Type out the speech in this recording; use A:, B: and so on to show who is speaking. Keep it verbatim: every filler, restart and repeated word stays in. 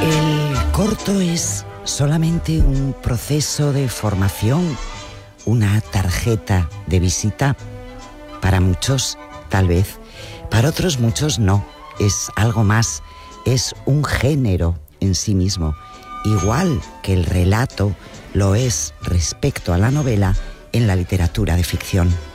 A: El corto es solamente un proceso de formación, una tarjeta de visita. Para muchos, tal vez. Para otros muchos no. Es algo más. Es un género en sí mismo. Igual que el relato lo es respecto a la novela en la literatura de ficción.